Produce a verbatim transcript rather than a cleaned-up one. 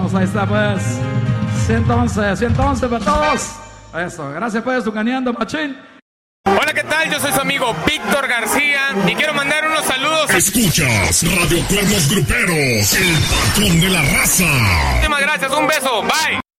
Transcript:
todos, ahí está pues. ciento once, ciento once para todos. Eso, gracias pues, Tucaneando Machín. Hola, ¿qué tal? Yo soy su amigo Víctor García y quiero mandar unos saludos. Escuchas Radio Cuernos Gruperos, el patrón de la raza. Muchísimas gracias, un beso, bye.